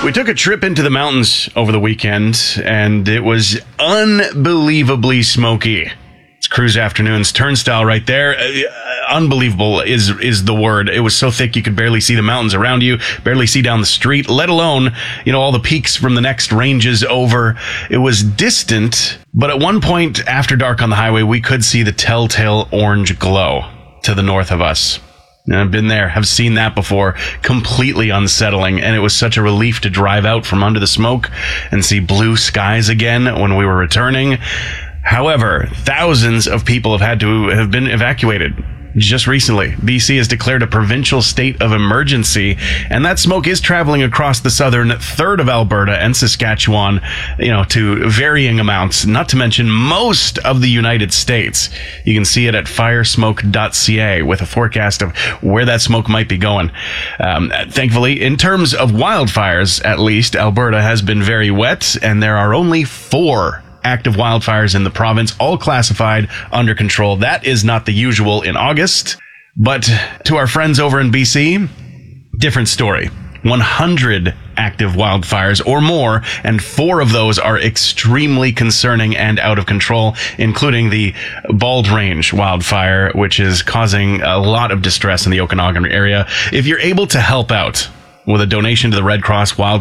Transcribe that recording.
We took a trip into the mountains over the weekend, and it was unbelievably smoky. It's Cruise Afternoons turnstile right there. Unbelievable is the word. It was so thick you could barely see the mountains around you, barely see down the street, let alone, all the peaks from the next ranges over. It was distant, but at one point after dark on the highway, we could see the telltale orange glow to the north of us. And I've been there, have seen that before, completely unsettling, and it was such a relief to drive out from under the smoke and see blue skies again when we were returning. However, thousands of people have been evacuated. Just recently, BC has declared a provincial state of emergency, and that smoke is traveling across the southern third of Alberta and Saskatchewan, to varying amounts, not to mention most of the United States. You can see it at firesmoke.ca with a forecast of where that smoke might be going. Thankfully, in terms of wildfires, at least, Alberta has been very wet, and there are only 4 active wildfires in the province, all classified under control. That is not the usual in August. But to our friends over in BC, different story. 100 active wildfires or more, and 4 of those are extremely concerning and out of control, including the Bald Range wildfire, which is causing a lot of distress in the Okanagan area. If you're able to help out with a donation to the Red Cross